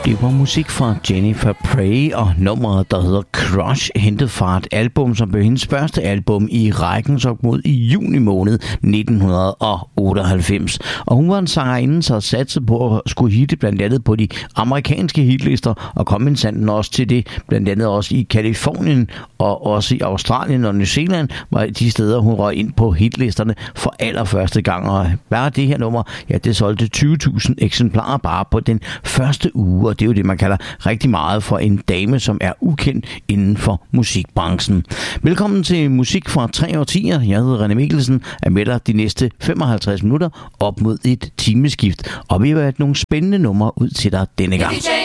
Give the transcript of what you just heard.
Det var musik fra Jennifer Prey og nummeret, der hedder Crush, hentet fra et album, som blev hendes første album i rækken, så mod i juni måned 1998. Og hun var en sangerinde, så satte på at skulle hitte blandt andet på de amerikanske hitlister, og kom mindsanden også til det, blandt andet også i Californien og også i Australien og New Zealand, var de steder, hun røg ind på hitlisterne for allerførste gang. Og bare det her nummer, ja, det solgte 20.000 eksemplarer bare på den første uge, og det er jo det, man kalder rigtig meget for en dame, som er ukendt inden for musikbranchen. Velkommen til Musik fra 3 årtier. Jeg hedder René Mikkelsen, er med dig de næste 55 minutter op mod et timeskift, og vi har været nogle spændende numre ud til dig denne gang.